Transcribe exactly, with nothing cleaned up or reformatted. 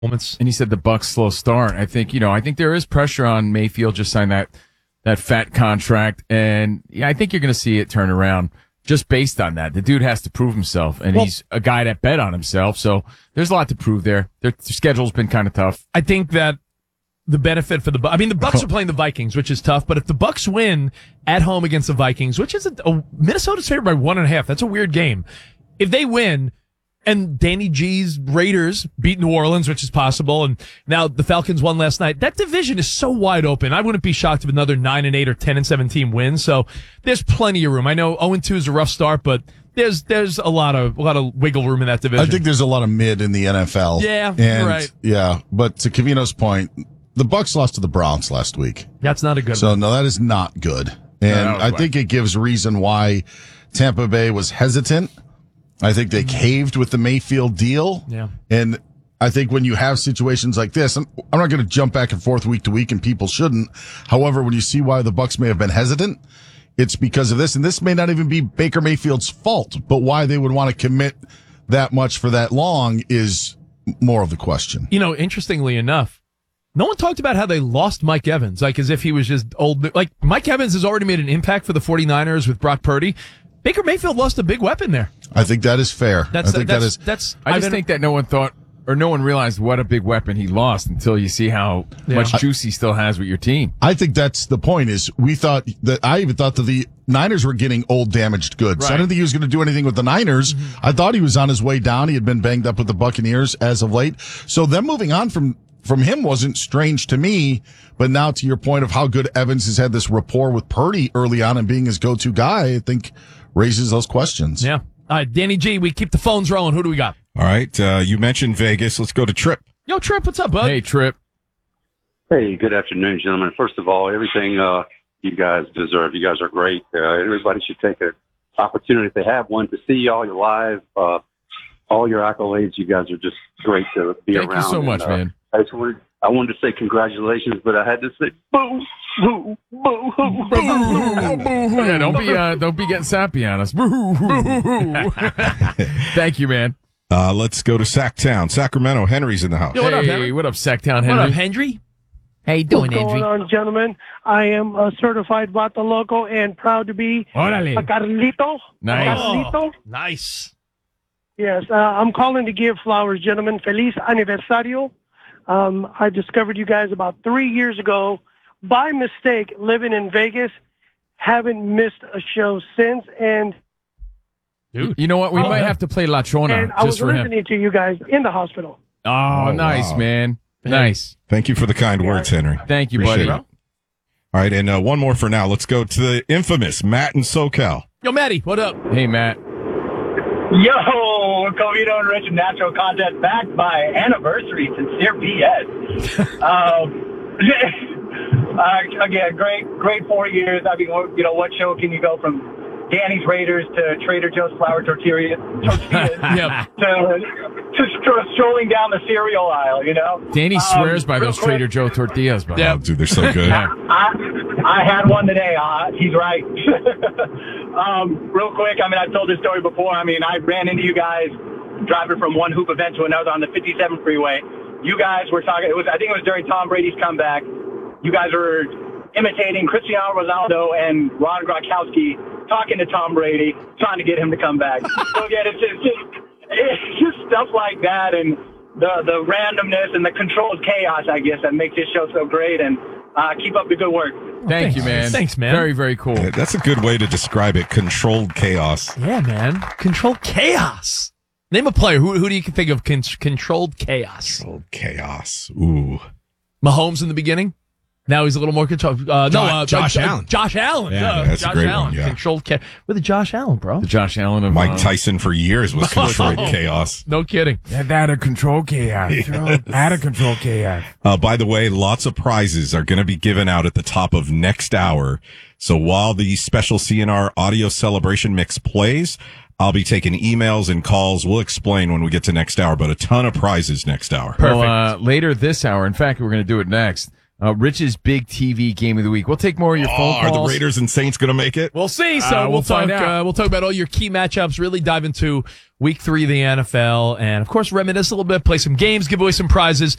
moments. And he said the Bucks slow start. I think, you know, I think there is pressure on Mayfield, just signed that, that fat contract. And yeah, I think you're going to see it turn around just based on that. The dude has to prove himself, and well, he's a guy that bet on himself. So there's a lot to prove there. Their, their schedule's been kind of tough. I think that the benefit for the, I mean, the Bucks are playing the Vikings, which is tough, but if the Bucks win at home against the Vikings, which is a, a Minnesota's favored by one and a half, that's a weird game. If they win, and Danny G's Raiders beat New Orleans, which is possible, and now the Falcons won last night. That division is so wide open. I wouldn't be shocked if another nine and eight or ten and seventeen wins. So there's plenty of room. I know oh and two is a rough start, but there's there's a lot of a lot of wiggle room in that division. I think there's a lot of mid in the N F L. Yeah, and, you're right. Yeah, but to Covino's point, the Bucks lost to the Browns last week. That's not a good so one. No, that is not good. And no, I think it gives reason why Tampa Bay was hesitant. I think they caved with the Mayfield deal. Yeah. And I think when you have situations like this, I'm, I'm not going to jump back and forth week to week, and people shouldn't. However, when you see why the Bucks may have been hesitant, it's because of this. And this may not even be Baker Mayfield's fault, but why they would want to commit that much for that long is more of the question. You know, interestingly enough, no one talked about how they lost Mike Evans, like as if he was just old. Like Mike Evans has already made an impact for the 49ers with Brock Purdy. Baker Mayfield lost a big weapon there. I think that is fair. That's, I think that's, that is. That's. I just think that no one thought, or no one realized what a big weapon he lost until you see how Yeah. much juice he still has with your team. I think that's the point. Is we thought that I even thought that the Niners were getting old, damaged goods. So I Right. didn't think he was going to do anything with the Niners. Mm-hmm. I thought he was on his way down. He had been banged up with the Buccaneers as of late. So them moving on from. From him wasn't strange to me, but now to your point of how good Evans has had this rapport with Purdy early on and being his go-to guy, I think raises those questions. Yeah. All right, Danny G, we keep the phones rolling. Who do we got? All right, uh, you mentioned Vegas. Let's go to Trip. Yo, Trip, what's up, bud? Hey, Trip. Hey, good afternoon, gentlemen. First of all, everything uh, you guys deserve. You guys are great. Uh, everybody should take an opportunity if they have one to see all your live, uh, all your accolades. You guys are just great to be Thank around. you so much, and, uh, man. I just wanted, I wanted to say congratulations, but I had to say boo, boo, boo, boo, boo. Yeah, don't be uh, don't be getting sappy on us. Thank you, man. Uh, let's go to Sacktown, Sacramento. Henry's in the house. Yo, what up, Hey, Henry? what up, Sacktown What Henry? up, Henry? How you doing, What's going Henry? on, gentlemen? I am a certified Vato Loco and proud to be Órale. a Carlito. Nice. A Carlito. Nice. Yes, uh, I'm calling to give flowers, gentlemen. Feliz aniversario. Um, I discovered you guys about three years ago by mistake living in Vegas. Haven't missed a show since, and Dude. You know what? We Oh, might yeah. have to play La Chona and I was just for him. listening to you guys in the hospital. Oh, Oh, nice, wow. man. Nice. Thank you for the kind words, Henry. Thank you, Appreciate buddy. it. All right, and uh, one more for now. Let's go to the infamous Matt in SoCal. Yo, Matty, what up? Hey, Matt. Yo, Covino and Rich Natural Content backed by Anniversary Sincere P S. um, uh, again, great, great four years. I mean, you know, what show can you go from Danny's Raiders to Trader Joe's Flour Tortilla, Tortillas Yep. to, to stro- strolling down the cereal aisle, you know? Danny Um, swears by real those quick, Trader Joe tortillas, bro. Yeah. Oh, dude, they're so good. Yeah. I, I had one today. Uh, he's right. um, real quick, I mean, I've told this story before. I mean, I ran into you guys driving from one hoop event to another on the fifty-seven freeway. You guys were talking, it was, I think it was during Tom Brady's comeback. You guys were imitating Cristiano Ronaldo and Ron Gronkowski talking to Tom Brady, trying to get him to come back. So again, it's just, just, it's just stuff like that and the, the randomness and the controlled chaos, I guess, that makes this show so great. And uh, keep up the good work. Thank you, man. Thanks, man. Very, very cool. Yeah, that's a good way to describe it. Controlled chaos. Yeah, man. Controlled chaos. Name a player. Who who do you think of con- controlled chaos? Controlled chaos. Ooh. Mahomes in the beginning. Now he's a little more controlled. Uh, no, Josh- uh, Josh uh, Allen. Josh Allen. Yeah, uh, that's a Josh great Allen. one, yeah. Controlled chaos. With the Josh Allen, bro. The Josh Allen of Mike uh, Tyson for years was controlled chaos. No kidding. Out of control chaos. Out of control chaos. Uh, by the way, lots of prizes are going to be given out at the top of next hour. So while the special C N R audio celebration mix plays, I'll be taking emails and calls. We'll explain when we get to next hour, but a ton of prizes next hour. Well, uh, later this hour, in fact, we're going to do it next. Uh, Rich's big T V game of the week. We'll take more of your Oh, phone are calls. the Raiders and Saints going to make it? We'll see. So Uh, we'll, we'll talk. find out. Uh, we'll talk about all your key matchups. Really dive into Week Three of the N F L, and of course, reminisce a little bit, play some games, give away some prizes.